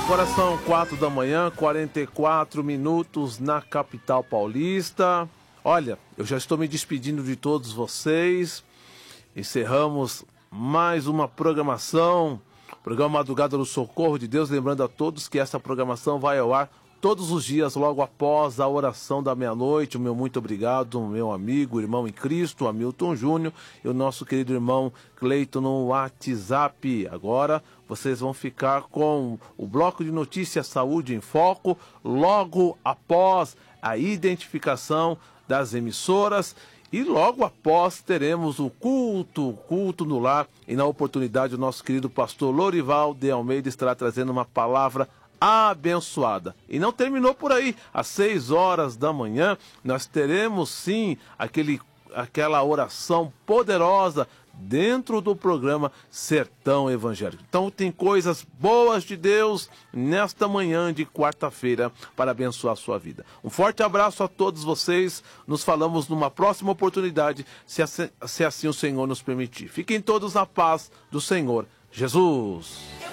Agora são 4 da manhã, 44 minutos na capital paulista. Olha, eu já estou me despedindo de todos vocês. Encerramos mais uma programação, programa Madrugada do Socorro de Deus. Lembrando a todos que essa programação vai ao ar todos os dias, logo após a oração da meia-noite. O meu muito obrigado, meu amigo, irmão em Cristo, Hamilton Júnior, e o nosso querido irmão Cleiton no WhatsApp. Agora vocês vão ficar com o bloco de notícias Saúde em Foco, logo após a identificação das emissoras. E logo após teremos o culto no lar. E na oportunidade o nosso querido pastor Lorival de Almeida estará trazendo uma palavra abençoada. E não terminou por aí. Às 6 horas da manhã nós teremos sim aquela oração poderosa dentro do programa Sertão Evangélico. Então tem coisas boas de Deus nesta manhã de quarta-feira para abençoar a sua vida. Um forte abraço a todos vocês. Nos falamos numa próxima oportunidade, se assim o Senhor nos permitir. Fiquem todos na paz do Senhor Jesus.